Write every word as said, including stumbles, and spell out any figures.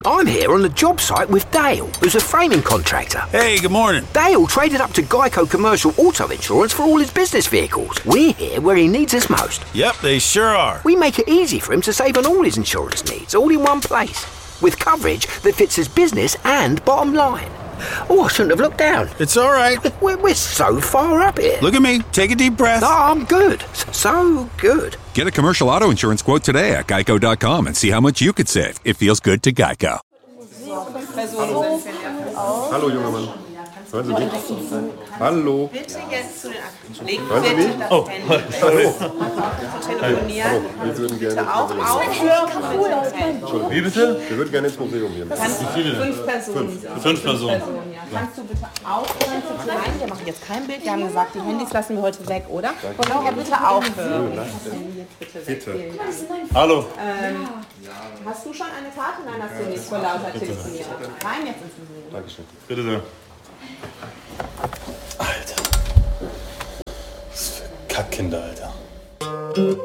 I'm here on the job site with Dale, who's a framing contractor. Hey, good morning. Dale traded up to Geico Commercial Auto Insurance for all his business vehicles. We're here where he needs us most. Yep, they sure are. We make it easy for him to save on all his insurance needs, all in one place, with coverage that fits his business and bottom line. Oh, I shouldn't have looked down. It's all right. We're, we're so far up here. Look at me. Take a deep breath. Oh, I'm good. So good. Get a commercial auto insurance quote today at geico dot com and see how much you could save. It feels good to Geico. Hallo, junger Mann. Hören Sie mich? Hallo. Bitte jetzt zu den Akten. Legen Hören Sie mich? Oh, hallo. Telefonieren. Wir würden gerne Bitte auch aufhören. Wie bitte? Wir würden gerne ins Museum gehen. Fünf Personen. Fünf Personen. Ja. Kannst du bitte aufhören zu klein? Wir machen jetzt kein Bild. Wir haben gesagt, die Handys lassen wir heute weg, oder? Genau, aber bitte aufhören. Bitte. Hallo. Ähm, hast du schon eine Karte? Nein, hast du nicht. Vor lauter telefonieren. Rein jetzt ins Museum. Dankeschön. Bitte sehr. Alter. Was für Kackkinder, Alter.